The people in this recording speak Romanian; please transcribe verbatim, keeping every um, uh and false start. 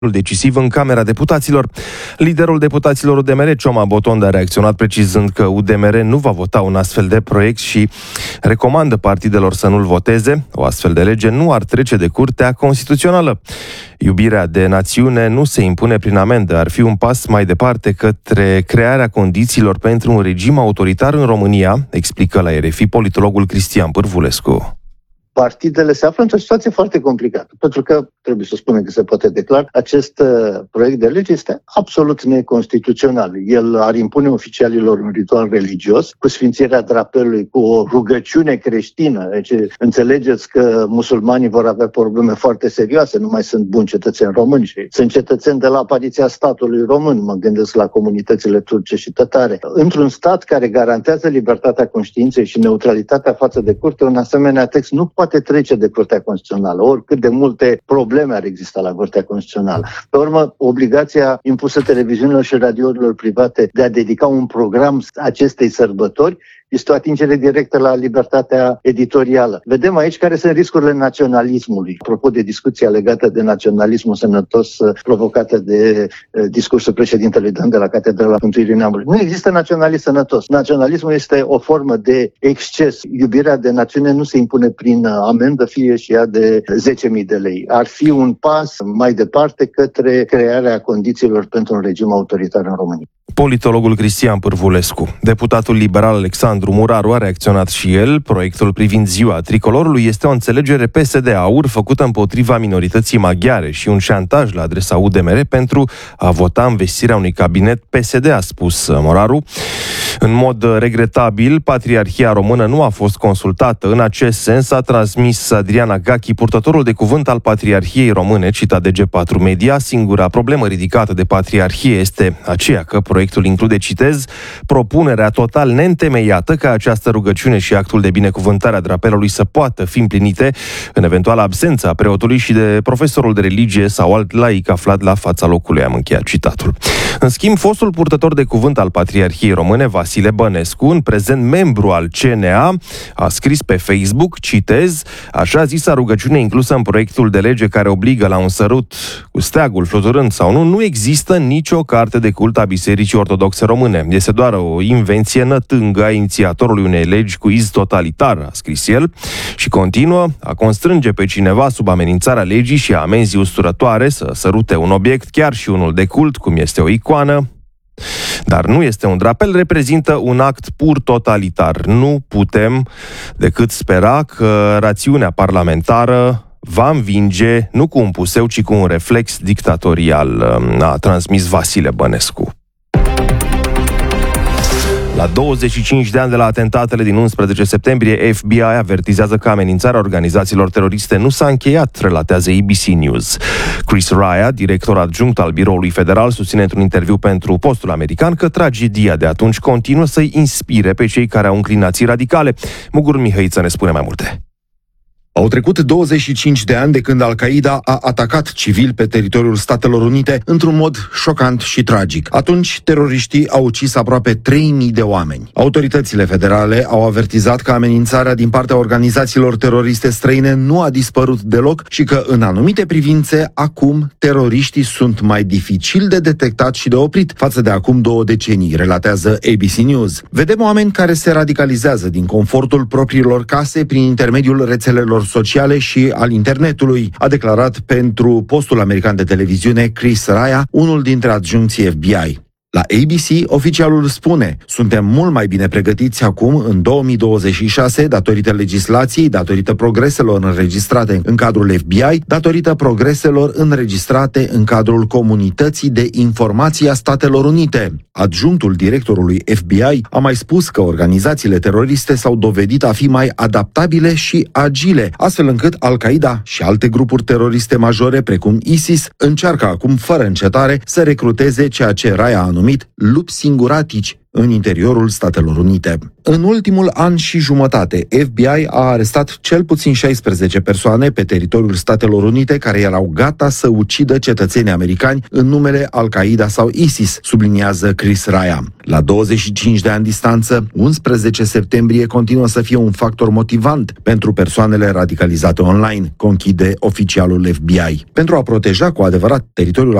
decisiv în Camera Deputaților. Liderul deputaților U D M R, Cioma Botonda, a reacționat precizând că U D M R nu va vota un astfel de proiect și recomandă partidelor să nu-l voteze. O astfel de lege nu ar trece de Curtea Constituțională. Iubirea de națiune nu se impune prin amendă. Ar fi un pas mai departe către crearea condițiilor pentru un regim autoritar în România, explică la R F I politologul Cristian Pârvulescu. Partidele se află într-o situație foarte complicată, pentru că, trebuie să spunem că se poate declara, acest uh, proiect de lege este absolut neconstituțional. El ar impune oficialilor un ritual religios cu sfințirea drapelului, cu o rugăciune creștină. Deci înțelegeți că musulmanii vor avea probleme foarte serioase, nu mai sunt buni cetățeni români și sunt cetățeni de la apariția statului român, mă gândesc la comunitățile turce și tătare. Într-un stat care garantează libertatea conștiinței și neutralitatea față de curte, un asemenea text nu poate trece de Curtea Constituțională, oricât de multe probleme ar exista la Curtea Constituțională. Pe urmă, obligația impusă televiziunilor și radiourilor private de a dedica un program acestei sărbători este o atingere directă la libertatea editorială. Vedem aici care sunt riscurile naționalismului. Apropo de discuția legată de naționalismul sănătos provocată de uh, discursul președintelui Dan de la Catedrala Mântuirii Neamului. Nu există naționalism sănătos. Naționalismul este o formă de exces. Iubirea de națiune nu se impune prin amendă, fie și ea de zece mii de lei. Ar fi un pas mai departe către crearea condițiilor pentru un regim autoritar în România. Politologul Cristian Pârvulescu. Deputatul liberal Alexandru Muraru a reacționat și el. Proiectul privind ziua tricolorului este o înțelegere P S D-AUR făcută împotriva minorității maghiare și un șantaj la adresa U D M R pentru a vota învestirea unui cabinet P S D, a spus Muraru. În mod regretabil, Patriarhia Română nu a fost consultată. În acest sens a transmis Adriana Gachi, purtătorul de cuvânt al Patriarhiei Române, citat de G patru Media. Singura problemă ridicată de Patriarhie este aceea că proiectul include, citez, propunerea total neîntemeiată ca această rugăciune și actul de binecuvântare a drapelului să poată fi împlinite în eventuală absență a preotului și de profesorul de religie sau alt laic aflat la fața locului, am încheiat citatul. În schimb, fostul purtător de cuvânt al Patriarhiei Române, Vasile Bănescu, în prezent membru al C N A, a scris pe Facebook, citez, așa zisa rugăciune inclusă în proiectul de lege care obligă la un sărut cu steagul fluturând sau nu, nu există nicio carte de cult a Bisericii Ortodoxe Române. Este doar o invenție nătângă a inițiatorului unei legi cu iz totalitar, a scris el, și continuă, a constrânge pe cineva sub amenințarea legii și a amenzii usturătoare să sărute un obiect, chiar și unul de cult, cum este o icoană, dar nu este un drapel, reprezintă un act pur totalitar. Nu putem decât spera că rațiunea parlamentară va învinge, nu cu un puseu, ci cu un reflex dictatorial, a transmis Vasile Bănescu. La douăzeci și cinci de ani de la atentatele din unsprezece septembrie, F B I avertizează că amenințarea organizațiilor teroriste nu s-a încheiat, relatează A B C News. Chris Raya, director adjunct al Biroului Federal, susține într-un interviu pentru Postul American că tragedia de atunci continuă să-i inspire pe cei care au înclinații radicale. Mugur Mihăiță ne spune mai multe. Au trecut douăzeci și cinci de ani de când Al-Qaeda a atacat civili pe teritoriul Statelor Unite într-un mod șocant și tragic. Atunci, teroriștii au ucis aproape trei mii de oameni. Autoritățile federale au avertizat că amenințarea din partea organizațiilor teroriste străine nu a dispărut deloc și că, în anumite privințe, acum teroriștii sunt mai dificil de detectat și de oprit față de acum două decenii, relatează A B C News. Vedem oameni care se radicalizează din confortul propriilor case prin intermediul rețelelor sociale și al internetului, a declarat pentru Postul American de Televiziune Chris Raya, unul dintre adjuncții F B I. La A B C, oficialul spune, suntem mult mai bine pregătiți acum, în două mii douăzeci și șase, datorită legislației, datorită progreselor înregistrate în cadrul F B I, datorită progreselor înregistrate în cadrul Comunității de Informații a Statelor Unite. Adjunctul directorului F B I a mai spus că organizațiile teroriste s-au dovedit a fi mai adaptabile și agile, astfel încât Al-Qaeda și alte grupuri teroriste majore, precum ISIS, încearcă acum, fără încetare, să recruteze ceea ce Raya a numit lupi singuratici în interiorul Statelor Unite. În ultimul an și jumătate, F B I a arestat cel puțin șaisprezece persoane pe teritoriul Statelor Unite care erau gata să ucidă cetățenii americani în numele Al-Qaeda sau ISIS, subliniază Chris Raya. La douăzeci și cinci de ani distanță, unsprezece septembrie continuă să fie un factor motivant pentru persoanele radicalizate online, conchide oficialul F B I. Pentru a proteja cu adevărat teritoriul